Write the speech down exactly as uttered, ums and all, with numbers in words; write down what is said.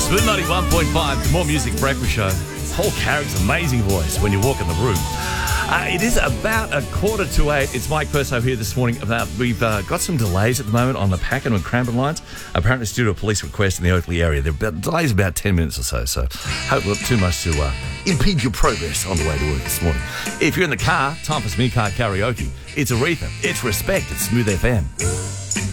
Smooth ninety-one point five, the More Music Breakfast Show. Paul Carrick's amazing voice when you walk in the room. Uh, it is about a quarter to eight. It's Mike Perso here this morning. About We've uh, got some delays at the moment on the Pakenham and Cranbourne lines. Apparently it's due to a police request in the Oakley area. There are delays about ten minutes or so, so hope not too much to uh, impede your progress on the way to work this morning. If you're in the car, time for some in-car karaoke. It's Aretha. It's Respect. It's Smooth F M.